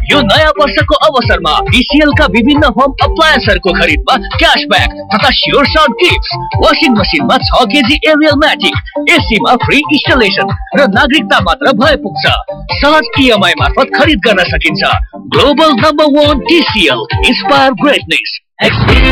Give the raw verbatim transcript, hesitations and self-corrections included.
यो नयाँ वर्षको अवसरमा टीसीएल का विभिन्न होम अप्लायन्सहरूको खरिदमा क्याशब्याक तथा स्योर सर्ट गिफ्ट्स। वाशिङ मसिनमा छ KG Ariel magic, एसीमा free installation र नागरिकता मात्र भए पुग्छ। सहज इएमआई मार्फत खरिद गर्न सकिन्छ। ग्लोबल नम्बर वन टीसीएल, इंस्पायर ग्रेटनेस।